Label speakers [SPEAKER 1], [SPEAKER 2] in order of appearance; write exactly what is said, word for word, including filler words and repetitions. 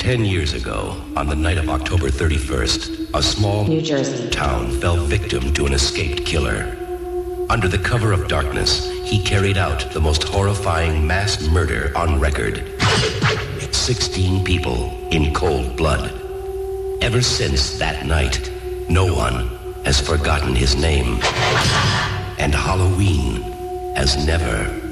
[SPEAKER 1] Ten years ago, on the night of October thirty-first, a small
[SPEAKER 2] New Jersey
[SPEAKER 1] town fell victim to an escaped killer. Under the cover of darkness, he carried out the most horrifying mass murder on record. Sixteen people in cold blood. Ever since that night, no one has forgotten his name. And Halloween has never